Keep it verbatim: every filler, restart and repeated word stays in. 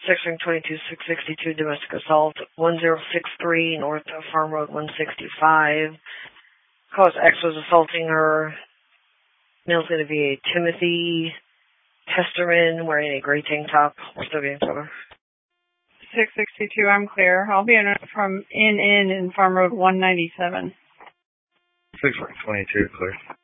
Section twenty-two six sixty-two, domestic assault, one zero six three, North Farm Road one sixty-five. Cause X was assaulting her. Male's going to be a Timothy Testerman wearing a gray tank top. We're still getting cover. six sixty-two, I'm clear. I'll be in from in in in Farm Road one ninety-seven. six twenty-two, clear.